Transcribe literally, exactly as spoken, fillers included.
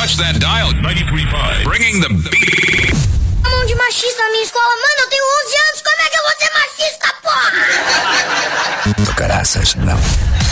Watch that dial. ninety point five. Bringing the beat. Mão de machista na minha escola. Mano, eu tenho onze anos. Como é que eu vou ser machista, porra? Do caraças, não.